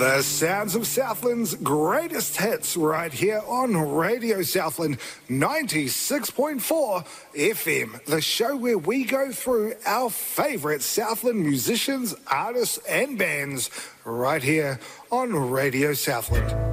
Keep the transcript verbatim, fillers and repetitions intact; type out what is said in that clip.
The sounds of Southland's greatest hits right here on Radio Southland ninety-six point four F M, the show where we go through our favourite Southland musicians, artists and bands right here on Radio Southland.